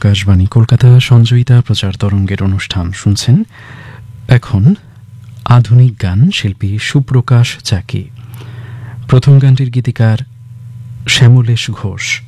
আকাশবাণী কলকাতা সঞ্চয়িতা প্রচার তরঙ্গের অনুষ্ঠান শুনছেন। এখন আধুনিক গান, শিল্পী সুপ্রকাশ চাকি। প্রথম গানটির গীতিকার শ্যামলেশ ঘোষ।